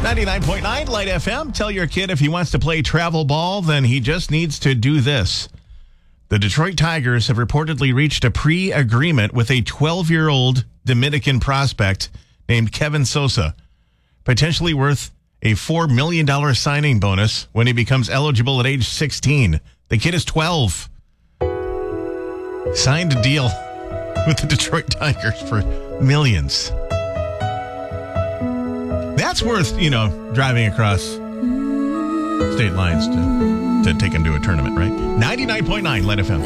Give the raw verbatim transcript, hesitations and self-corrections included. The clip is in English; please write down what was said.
ninety-nine point nine Light F M. Tell your kid if he wants to play travel ball, then he just needs to do this. The Detroit Tigers have reportedly reached a pre-agreement with a twelve-year-old Dominican prospect named Kevin Sosa, potentially worth a four million dollars signing bonus when he becomes eligible at age sixteen. The kid is twelve. Signed a deal with the Detroit Tigers for millions. That's worth, you know, driving across state lines to, to take him to a tournament, right? ninety-nine point nine Light F M.